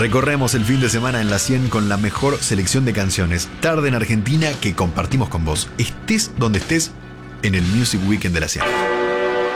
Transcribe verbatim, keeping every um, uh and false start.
Recorremos el fin de semana en la cien con la mejor selección de canciones. Tarde en Argentina que compartimos con vos. Estés donde estés en el Music Weekend de la cien.